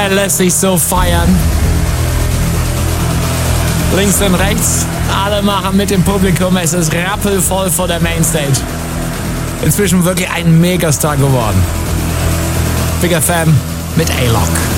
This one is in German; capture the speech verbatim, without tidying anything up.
Er lässt sich so feiern. Links und rechts, alle machen mit dem Publikum. Es ist rappelvoll vor der Mainstage. Inzwischen wirklich ein Megastar geworden. Big F M mit A-Lock.